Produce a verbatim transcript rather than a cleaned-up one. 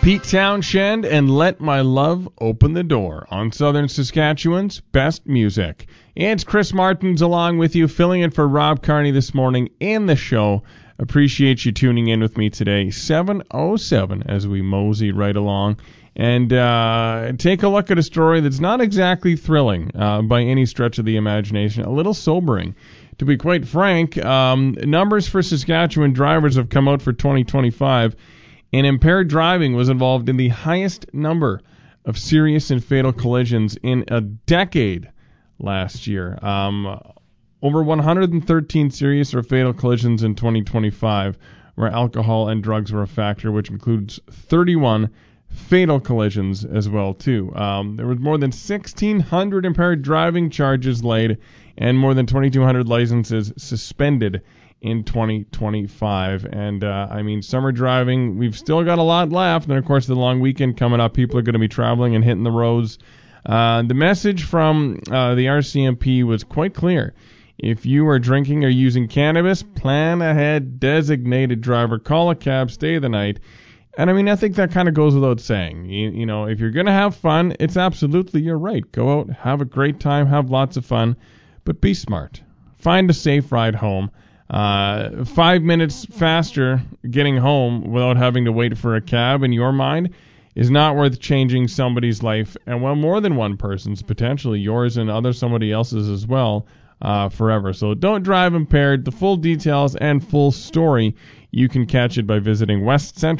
Pete Townshend and Let My Love Open the Door on Southern Saskatchewan's best music. It's Chris Martins along with you, filling in for Rob Carney this morning in the show. Appreciate you tuning in with me today, seven oh seven, as we mosey right along. And uh, take a look at a story that's not exactly thrilling uh, by any stretch of the imagination, a little sobering. To be quite frank, um, numbers for Saskatchewan drivers have come out for twenty twenty-five, and impaired driving was involved in the highest number of serious and fatal collisions in a decade last year. Um, over one hundred thirteen serious or fatal collisions in twenty twenty-five where alcohol and drugs were a factor, which includes thirty-one fatal collisions as well, too. Um, there was more than sixteen hundred impaired driving charges laid and more than twenty-two hundred licenses suspended in twenty twenty-five. And, uh, I mean, summer driving, we've still got a lot left. And, of course, the long weekend coming up, people are going to be traveling and hitting the roads. Uh, the message from uh, the R C M P was quite clear. If you are drinking or using cannabis, plan ahead, designated driver, call a cab, stay the night. And, I mean, I think that kind of goes without saying. You, you know, if you're going to have fun, it's absolutely, you're right. Go out, have a great time, have lots of fun, but be smart. Find a safe ride home. Uh, five minutes faster getting home without having to wait for a cab in your mind is not worth changing somebody's life, and well, more than one person's, potentially yours and other somebody else's as well, uh, forever. So don't drive impaired. The full details and full story, you can catch it by visiting West Central